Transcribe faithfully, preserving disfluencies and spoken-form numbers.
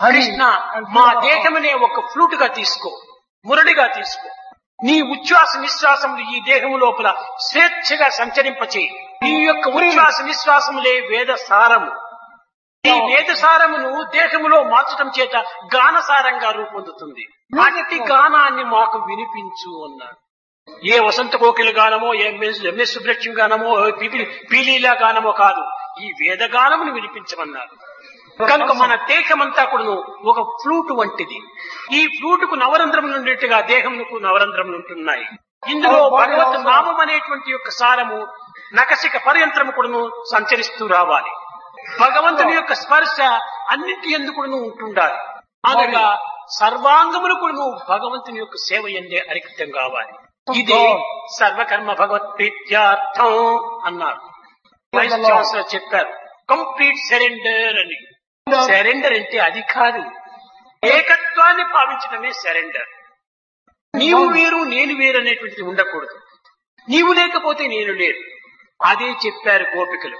కృష్ణ మా దేహమునే ఒక ఫ్లూట్ గా తీసుకో, మురళిగా తీసుకో. నీ ఉచ్ఛ్వాస నిశ్వాసములు ఈ దేహము లోపల స్వేచ్ఛగా సంచరింపచేయి. నీ యొక్క ఉచ్ఛ్వాస నిశ్వాసములే వేద సారము. ఈ వేద సారమును దేహములో మార్చడం చేత గానసారంగా రూపొందుతుంది. అట్టి గానాన్ని మాకు వినిపించు అన్నాడు. ఏ వసంత కోకిల గానమో, ఏ ఎంఎస్ సుబ్రహ్మణ్యం గానమో, పీలీలా గానమో కాదు, ఈ వేద గానమును వినిపించమన్నారు. కనుక మన దేహమంతా కూడా ఒక ఫ్లూట్ వంటిది. ఈ ఫ్లూట్ కు నవరంధ్రములు ఉండేట్టుగా దేహమునకు నవరంధ్రములు ఉంటున్నాయి. ఇందులో భగవత్ నామం అనేటువంటి యొక్క సారము నకసిక పర్యంత్రము కూడాను సంచరిస్తూ రావాలి. భగవంతుని యొక్క స్పర్శ అన్నింటి ఎందుకు ఉంటుండాలి. అనగా సర్వాంగములు కూడా భగవంతుని యొక్క సేవ ఎందే అరిక్తం కావాలి. ఇదే సర్వకర్మ భగవత్ ప్రీత్యార్థం అన్నారు. వైస్ ఛాన్సలర్ చెప్పారు కంప్లీట్ సరెండర్ అని. సరెండర్ అంటే అది కాదు, ఏకత్వాన్ని భావించడమే సరెండర్. నీవు వేరు నేను వేరు అనేటువంటిది ఉండకూడదు. నీవు లేకపోతే నేను లేరు. అదే చెప్పారు గోపికలు.